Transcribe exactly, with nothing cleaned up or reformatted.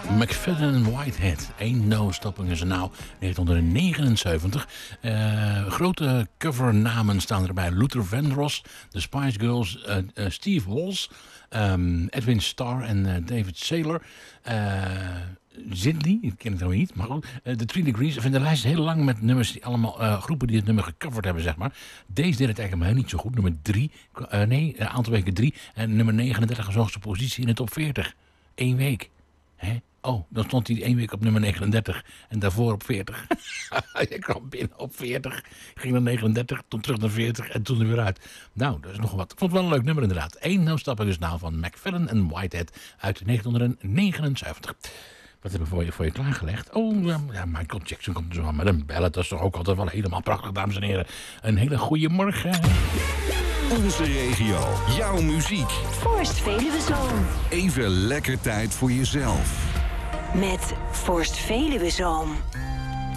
McFadden en Whitehead. Ain't No Stopping Us Now, negentien negenenzeventig. Uh, grote covernamen staan erbij. Luther Vandross, The Spice Girls, uh, uh, Steve Walsh, um, Edwin Starr en uh, David Saylor. Uh, Zidley, ik ken het nog niet, maar goed. Uh, The Three Degrees. Ik vind de lijst heel lang met nummers, die allemaal uh, groepen die het nummer gecoverd hebben, zeg maar. Deze deed het eigenlijk maar niet zo goed. Nummer drie, uh, nee, een aantal weken drie. En nummer negenendertig als hoogste positie in de top veertig. Eén week. Hè? Oh, dan stond hij één week op nummer negenendertig en daarvoor op veertig. Je kwam binnen op veertig, ging naar negenendertig, toen terug naar veertig en toen er weer uit. Nou, dat is nog wat. Ik vond het wel een leuk nummer inderdaad. Eén nou stappen dus nou van McFadden en Whitehead uit negentien negenenzeventig. Wat hebben we voor je, voor je klaargelegd? Oh, ja, Michael Jackson komt zo aan met een ballad. Dat is toch ook altijd wel helemaal prachtig, dames en heren. Een hele goede morgen. Onze regio, jouw muziek. Forst Veluwe Zoom. Even lekker tijd voor jezelf. Met Forst Veluwe Zoom.